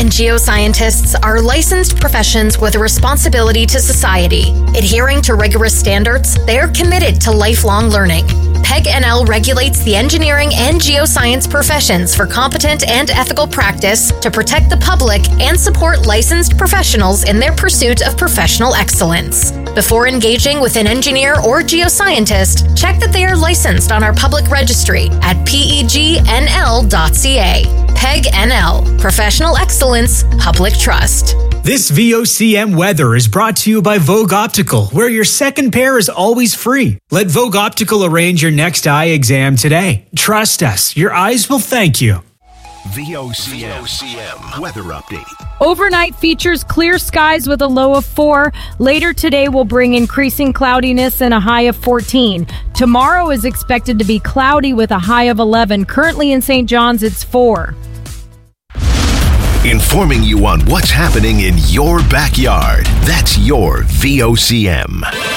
and geoscientists are licensed professions with a responsibility to society. Adhering to rigorous standards, they are committed to lifelong learning. PEG NL regulates the engineering and geoscience professions for competent and ethical practice to protect the public and support licensed professionals in their pursuit of professional excellence. Before engaging with an engineer or geoscientist, check that they are licensed on our public registry at pegnl.ca. PEG NL, Professional Excellence, Public Trust. This VOCM weather is brought to you by Vogue Optical, where your second pair is always free. Let Vogue Optical arrange your next eye exam today. Trust us, your eyes will thank you. VOCM weather update. Overnight features clear skies with a low of 4. Later today will bring increasing cloudiness and a high of 14. Tomorrow is expected to be cloudy with a high of 11. Currently in St. John's, it's 4. Informing you on what's happening in your backyard. That's your VOCM.